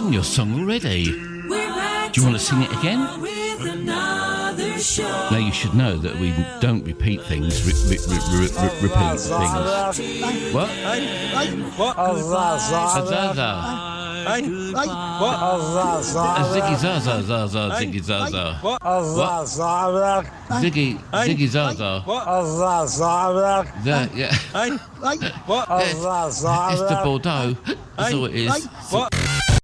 sung your song already. Do you want to sing it again? Now you should know that we don't repeat things. Repeat things. What? Zaza. Ziggy Zaza Zaza Ziggy Zaza. What? Ziggy Zaza. Yeah. It's the Bordeaux. That's all it is.